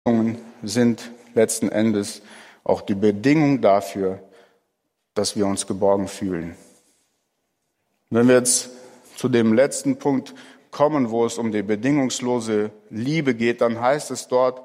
sind letzten Endes auch die Bedingung dafür, dass wir uns geborgen fühlen. Wenn wir jetzt zu dem letzten Punkt kommen, wo es um die bedingungslose Liebe geht, dann heißt es dort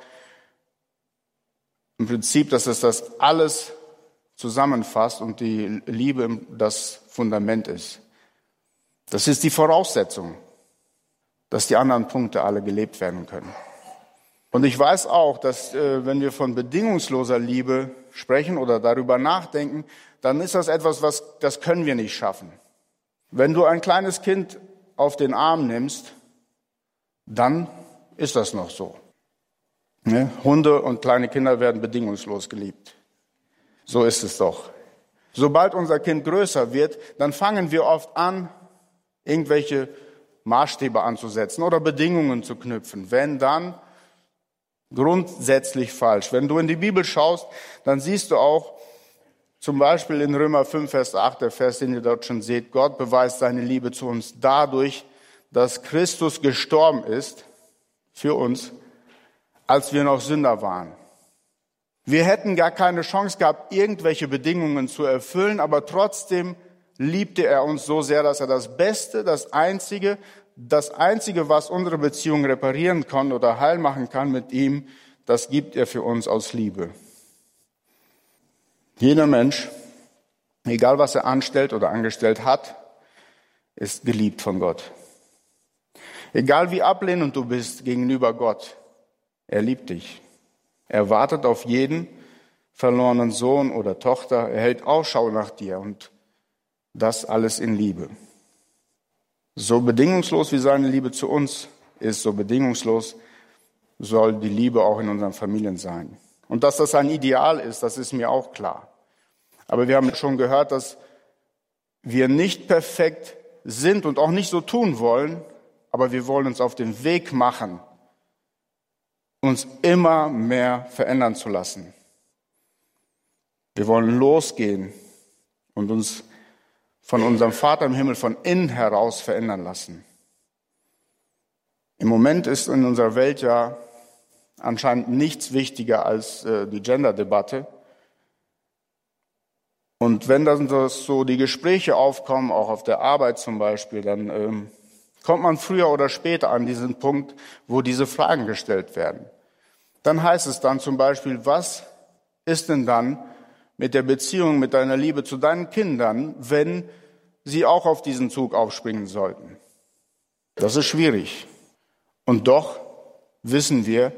im Prinzip, dass es das alles zusammenfasst und die Liebe das Fundament ist. Das ist die Voraussetzung, dass die anderen Punkte alle gelebt werden können. Und ich weiß auch, dass wenn wir von bedingungsloser Liebe sprechen oder darüber nachdenken, dann ist das etwas, das können wir nicht schaffen. Wenn du ein kleines Kind auf den Arm nimmst, dann ist das noch so. Ne? Hunde und kleine Kinder werden bedingungslos geliebt. So ist es doch. Sobald unser Kind größer wird, dann fangen wir oft an, irgendwelche Maßstäbe anzusetzen oder Bedingungen zu knüpfen. Wenn, dann grundsätzlich falsch. Wenn du in die Bibel schaust, dann siehst du auch zum Beispiel in Römer 5, Vers 8, der Vers, den ihr dort schon seht, Gott beweist seine Liebe zu uns dadurch, dass Christus gestorben ist für uns, als wir noch Sünder waren. Wir hätten gar keine Chance gehabt, irgendwelche Bedingungen zu erfüllen, aber trotzdem liebte er uns so sehr, dass er das Beste, das Einzige, was unsere Beziehung reparieren kann oder heil machen kann mit ihm, das gibt er für uns aus Liebe. Jeder Mensch, egal was er anstellt oder angestellt hat, ist geliebt von Gott. Egal wie ablehnend du bist gegenüber Gott, er liebt dich. Er wartet auf jeden verlorenen Sohn oder Tochter, er hält Ausschau nach dir und das alles in Liebe. So bedingungslos wie seine Liebe zu uns ist, so bedingungslos soll die Liebe auch in unseren Familien sein. Und dass das ein Ideal ist, das ist mir auch klar. Aber wir haben schon gehört, dass wir nicht perfekt sind und auch nicht so tun wollen, aber wir wollen uns auf den Weg machen, uns immer mehr verändern zu lassen. Wir wollen losgehen und uns von unserem Vater im Himmel von innen heraus verändern lassen. Im Moment ist in unserer Welt ja anscheinend nichts wichtiger als die Gender-Debatte. Und wenn dann so die Gespräche aufkommen, auch auf der Arbeit zum Beispiel, dann kommt man früher oder später an diesen Punkt, wo diese Fragen gestellt werden. Dann heißt es dann zum Beispiel, was ist denn dann mit der Beziehung, mit deiner Liebe zu deinen Kindern, wenn sie auch auf diesen Zug aufspringen sollten? Das ist schwierig. Und doch wissen wir,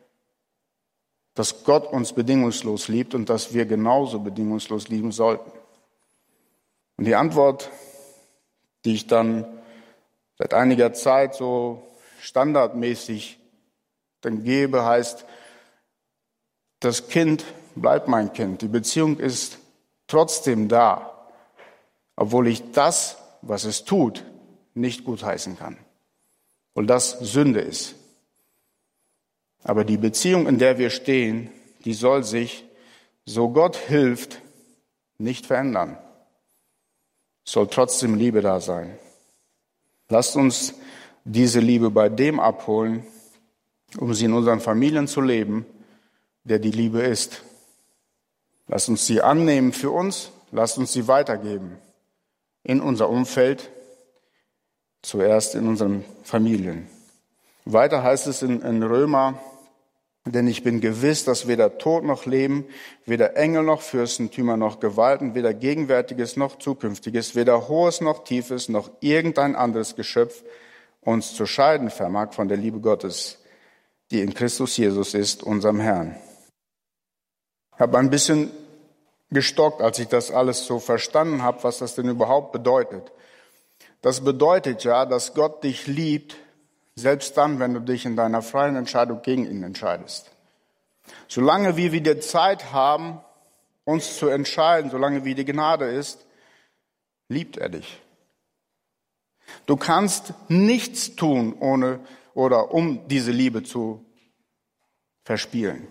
dass Gott uns bedingungslos liebt und dass wir genauso bedingungslos lieben sollten. Und die Antwort, die ich dann seit einiger Zeit so standardmäßig dann gebe, heißt, das Kind bleibt mein Kind. Die Beziehung ist trotzdem da, obwohl ich das, was es tut, nicht gutheißen kann. Und das Sünde ist. Aber die Beziehung, in der wir stehen, die soll sich, so Gott hilft, nicht verändern. Es soll trotzdem Liebe da sein. Lasst uns diese Liebe bei dem abholen, um sie in unseren Familien zu leben, der die Liebe ist. Lasst uns sie annehmen für uns, lasst uns sie weitergeben in unser Umfeld, zuerst in unseren Familien. Weiter heißt es in Römer, denn ich bin gewiss, dass weder Tod noch Leben, weder Engel noch Fürstentümer noch Gewalten, weder Gegenwärtiges noch Zukünftiges, weder Hohes noch Tiefes, noch irgendein anderes Geschöpf uns zu scheiden vermag von der Liebe Gottes, die in Christus Jesus ist, unserem Herrn. Ich habe ein bisschen gestockt, als ich das alles so verstanden habe, was das denn überhaupt bedeutet. Das bedeutet ja, dass Gott dich liebt, selbst dann, wenn du dich in deiner freien Entscheidung gegen ihn entscheidest. Solange wir die Zeit haben, uns zu entscheiden, solange wie die Gnade ist, liebt er dich. Du kannst nichts tun, um diese Liebe zu verspielen.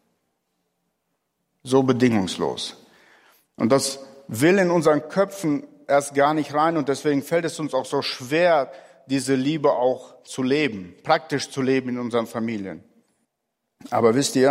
So bedingungslos. Und das will in unseren Köpfen erst gar nicht rein und deswegen fällt es uns auch so schwer, diese Liebe auch zu leben, praktisch zu leben in unseren Familien. Aber wisst ihr,